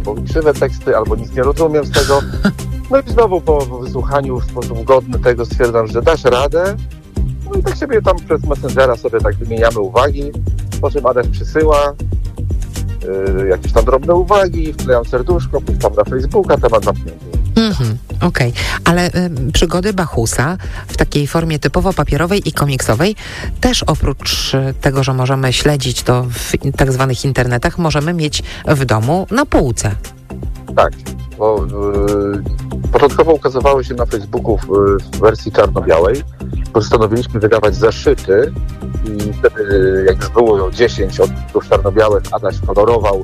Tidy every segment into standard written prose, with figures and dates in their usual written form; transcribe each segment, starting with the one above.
albo krzywe teksty, albo nic nie rozumiem z tego. No i znowu po wysłuchaniu w sposób godny tego stwierdzam, że dasz radę. No i tak sobie tam przez Messengera sobie tak wymieniamy uwagi, po czym Adaś przysyła jakieś tam drobne uwagi, wklejam serduszko, puszczam na Facebooka, temat zamknięty. Okej. Ale przygody Bachusa w takiej formie typowo papierowej i komiksowej też oprócz tego, że możemy śledzić to w tak zwanych internetach, możemy mieć w domu na półce. Tak, bo początkowo ukazywały się na Facebooku w wersji czarno-białej. Postanowiliśmy wydawać zeszyty i wtedy, jak już było 10 odbitków czarno-białych, Adaś kolorował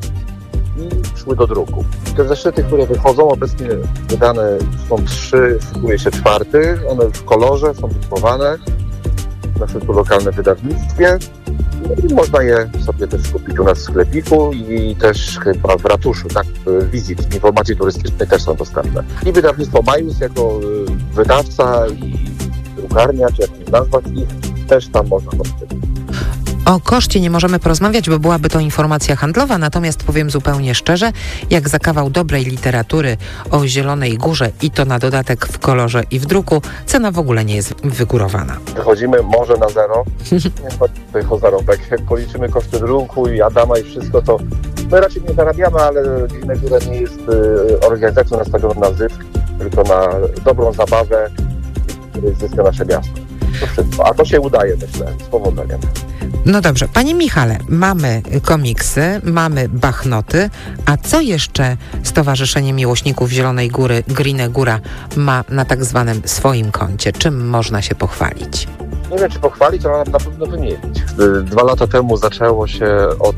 i szły do druku. Te zeszyty, które wychodzą, obecnie wydane są 3, szykuje się 4. One w kolorze są drukowane w naszym tu lokalnym wydawnictwie. I można je sobie też kupić u nas w sklepiku i też chyba w ratuszu, tak, wizyt w informacji turystycznej też są dostępne. I wydawnictwo Majus jako wydawca i drukarnia, czy jak nie nazwać ich, też tam można dostępać. O koszcie nie możemy porozmawiać, bo byłaby to informacja handlowa, natomiast powiem zupełnie szczerze, jak za kawał dobrej literatury o Zielonej Górze i to na dodatek w kolorze i w druku, cena w ogóle nie jest wygórowana. Wychodzimy może na zero, nie chodzi tutaj o zarobek. Jak policzymy koszty druku i Adama i wszystko, to my raczej nie zarabiamy, ale Zielona Góra nie jest organizacją nastawioną na zysk, tylko na dobrą zabawę, który zyska nasze miasto. To wszystko. A to się udaje, myślę, z powodzeniem. No dobrze, panie Michale, mamy komiksy, mamy bachnoty, a co jeszcze Stowarzyszenie Miłośników Zielonej Góry, Green Góra ma na tak zwanym swoim koncie? Czym można się pochwalić? Nie wiem, czy pochwalić, ale na pewno wymienić. 2 lata temu zaczęło się od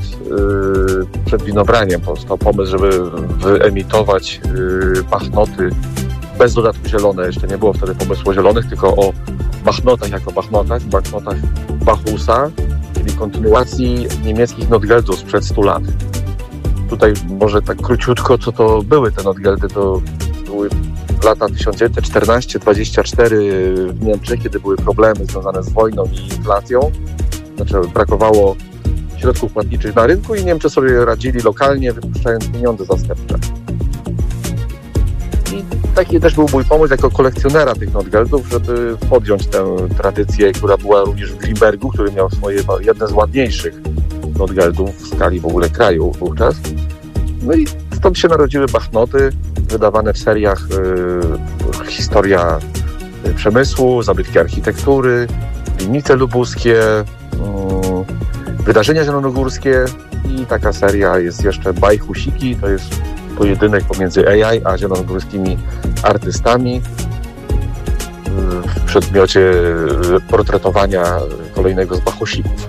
przed winobraniem. Powstał pomysł, żeby wyemitować bachnoty bez dodatku zielone. Jeszcze nie było wtedy pomysłu o zielonych, tylko o bachnotach jako bachnotach Bachusa, czyli kontynuacji niemieckich Notgeldów sprzed 100 lat. Tutaj może tak króciutko, co to były te Notgeldy, to były lata 1914-24 w Niemczech, kiedy były problemy związane z wojną i inflacją. Znaczy brakowało środków płatniczych na rynku i Niemcy sobie radzili lokalnie, wypuszczając pieniądze zastępcze. I taki też był mój pomysł jako kolekcjonera tych Notgeldów, żeby podjąć tę tradycję, która była również w Grimbergu, który miał swoje jedne z ładniejszych Notgeldów w skali w ogóle kraju wówczas. No i stąd się narodziły bachnoty wydawane w seriach historia przemysłu, zabytki architektury, winnice lubuskie, wydarzenia zielonogórskie i taka seria jest jeszcze Bajchusiki, to jest pojedynek pomiędzy AI a zielonogórskimi artystami w przedmiocie portretowania kolejnego z Bachusików.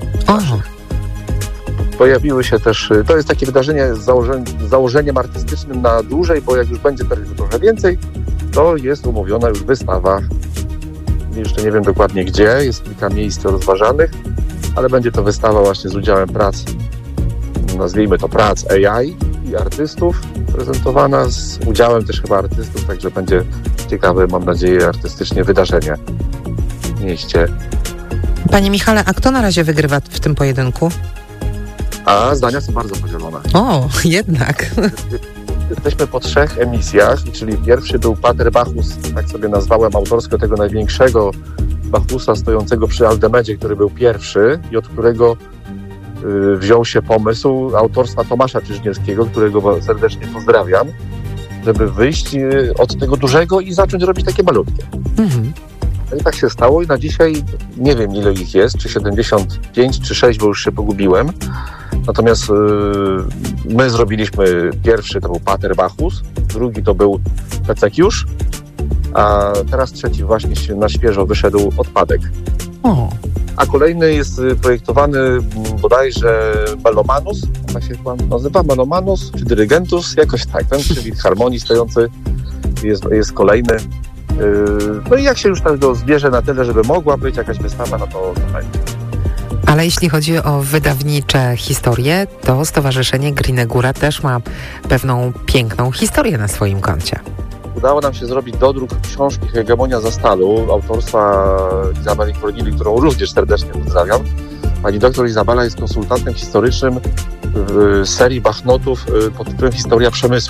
Pojawiły się też, to jest takie wydarzenie z założeniem artystycznym na dłużej, bo jak już będzie tego trochę więcej, to jest umówiona już wystawa. Jeszcze nie wiem dokładnie gdzie, jest kilka miejsc rozważanych, ale będzie to wystawa właśnie z udziałem prac, nazwijmy to prac AI i artystów, prezentowana z udziałem też chyba artystów, także będzie ciekawe, mam nadzieję, artystycznie wydarzenie w mieście. Panie Michale, a kto na razie wygrywa w tym pojedynku? A zdania są bardzo podzielone. O, jednak. Jesteśmy po 3 emisjach, czyli pierwszy był Pater Bachus, tak sobie nazwałem autorsko tego największego Bachusa stojącego przy Aldemedzie, który był pierwszy i od którego wziął się pomysł autorstwa Tomasza Czyżniewskiego, którego serdecznie pozdrawiam, żeby wyjść od tego dużego i zacząć robić takie malutkie. No i tak się stało i na dzisiaj nie wiem ile ich jest, czy 75, czy 6, bo już się pogubiłem. Natomiast my zrobiliśmy pierwszy, to był Pater Bachus, drugi to był Pecekiusz, a teraz trzeci właśnie na świeżo wyszedł Odpadek. A kolejny jest projektowany bodajże Melomanus, tak się chyba nazywa, Melomanus, czy Dyrygentus, jakoś tak, ten przy harmonii stojący jest kolejny. No i jak się już tak zbierze na tyle, żeby mogła być jakaś wystawa, no to będzie. Ale jeśli chodzi o wydawnicze historie, to Stowarzyszenie Green Góra też ma pewną piękną historię na swoim koncie. Udało nam się zrobić dodruk książki Hegemonia Zastalu autorstwa Izabeli Kornili, którą również serdecznie pozdrawiam. Pani doktor Izabela jest konsultantem historycznym w serii bachnotów pod tytułem Historia Przemysłu.